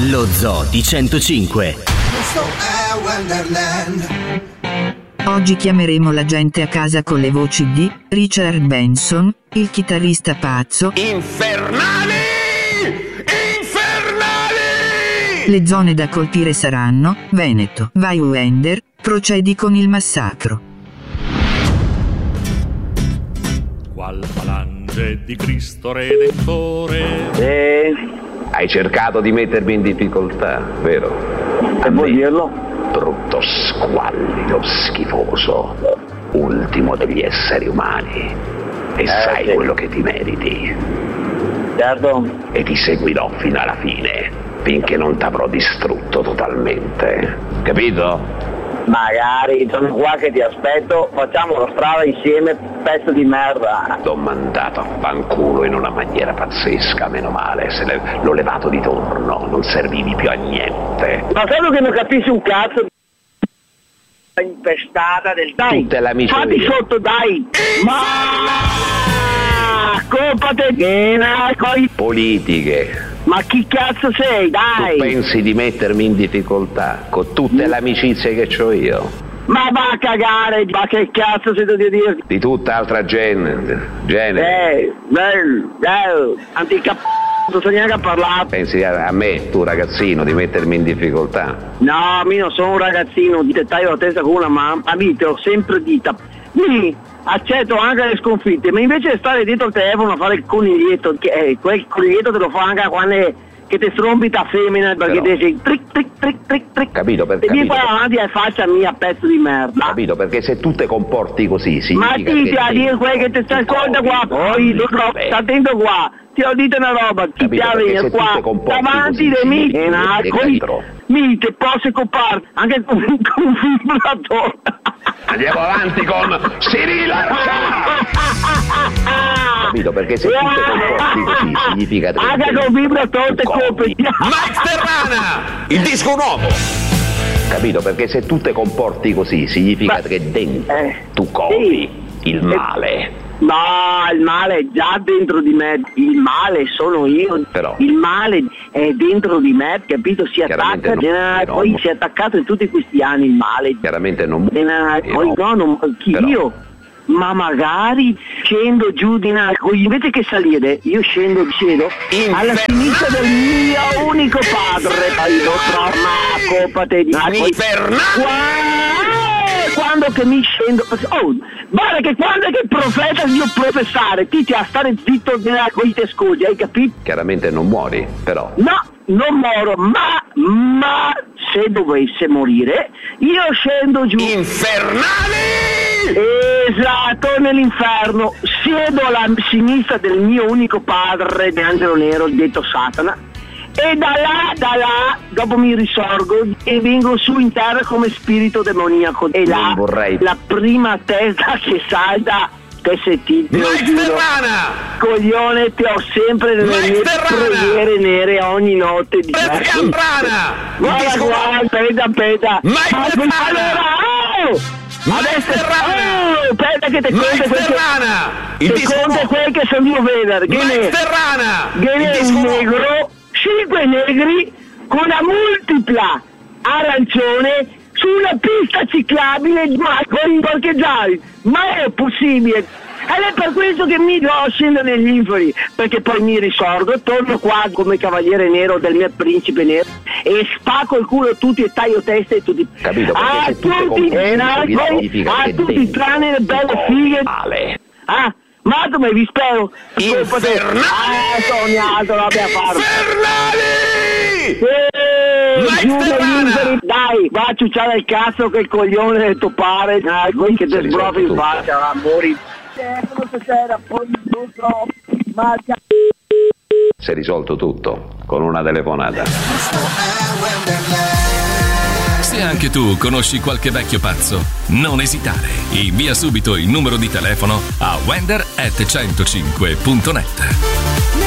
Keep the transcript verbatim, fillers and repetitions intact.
Lo Zoo di centocinque. Questo è Wonderland. Oggi chiameremo la gente a casa con le voci di Richard Benson, il chitarrista pazzo. Infernali! Infernali! Le zone da colpire saranno Veneto. Vai Wender, procedi con il massacro. Qual falange di Cristo Redentore. Eh, Hai cercato di mettermi in difficoltà, vero? e vuoi dirlo? Brutto squallido, schifoso, ultimo degli esseri umani. E Eh, sai sì. quello che ti meriti. Certo. E ti seguirò fino alla fine, finché non t'avrò distrutto totalmente. Capito? Magari, sono qua che ti aspetto, facciamo la strada insieme, pezzo di merda. L'ho mandato a fanculo in una maniera pazzesca, meno male. Se le- l'ho levato di torno, non servivi più a niente. Ma solo che non capisci un cazzo di impestata del dai. Tutte l'amici Fatti io. sotto, dai. Ma colpa te piena, coi- Politiche. ma chi cazzo sei, dai? Tu pensi di mettermi in difficoltà con tutte le amicizie che c'ho io? Ma va a cagare, ma che cazzo sento di dirti? Di tutta altra gente, genere. Eh, bello, bello, antica p***, non so neanche a parlare. Pensi a a me, tu ragazzino, di mettermi in difficoltà? No, io non sono un ragazzino, ti taglio la testa con una mano, a me te l'ho sempre dita. Mi accetto anche le sconfitte, ma invece di stare dietro il telefono a fare il coniglietto, che, eh, quel coniglietto te lo fa anche quando è- che ti strombi ta femmina, perché Però- ti sei tric tric tric tric tric. Capito, per E vieni capito, poi avanti e faccia mia, pezzo di merda. capito, perché se tu te comporti così Ma significa ti che a te- dire quel che ti sta ascolta qua, poi Vabbè. sta attento qua, ti ho detto una roba, ti Capito, chiami perché se tu qua, te comporti davanti così, di me, significa e una che coi- dentro. mi te posso copare anche con, con un vibratore. Andiamo avanti con Cirilla. Capito, perché se tu te comporti così significa che Anche dentro con vibratore te tu copi. copri. Max Terrana! Il disco nuovo! Capito, perché se tu te comporti così significa Ma- che dentro eh, tu copi sì. il male. No, il male è già dentro di me, il male sono io, Però- il male è dentro di me, capito? Si Chiaramente attacca, non- eh, però- poi si è attaccato in tutti questi anni il male. Chiaramente non Eh, eh, poi no. no, non, chi Però- io? Ma magari scendo giù di una, invece che salire, io scendo, scedo alla Infernale! sinistra del mio unico padre, poi lo trovo, colpa te di Infernale! Qua- quando che mi scendo, oh, guarda che quando è che il profeta io professare, ti ti a stare zitto nella con i te scusi, hai capito? Chiaramente non muori, però. No, non moro, ma, ma se dovesse morire, io scendo giù. Infernali! Esatto, nell'inferno, siedo alla sinistra del mio unico padre, di Angelo Nero, detto Satana, e da là, da là, dopo mi risorgo e vengo su in terra come spirito demoniaco. E là, Non vorrei- la prima testa che salta, che se ti te lo Max giuro, Terrana! coglione, ti ho sempre nelle Max mie Terrana! preghiere nere ogni notte di Max Cambrana! Il Guarda disco qua, nuovo! aspetta, aspetta. Max Ma- Terrana! Allora, oh! Max Adesso, Terrana! oh, aspetta che te Max conto quel che... Terrana! Il Te disco conto nuovo! quel che sono io vedere. Che Max ne... Terrana! Che Il ne è disco un nuovo! negro, cinque negri, con una multipla arancione sulla pista ciclabile, ma con i parcheggiati. Ma è possibile? Ed è per questo che mi devo scendere negli inferi, perché poi mi risorgo, torno qua come cavaliere nero del mio principe nero e spacco il culo a tutti e taglio teste e tutti. Capito, perché A se tu te tutti, comporti e così poi significa a che tutti dentro tranne le tu belle copi fighe. male. Ah, ma come vi spero? Infernali! Ah, sognato, l'abbiamo fatto. Infernali! Eh, Max giù negli Terrana! inferi. Dai, va a ciucciare il cazzo che il coglione del topare, dai, quelli che Si è ti sbrofi risolto in tutto. faccia, amori. Non so se era poi tutto, ma Si è risolto tutto con una telefonata. Questo è Wonderland. Se anche tu conosci qualche vecchio pazzo, non esitare. Invia subito il numero di telefono a wender at centocinque punto net.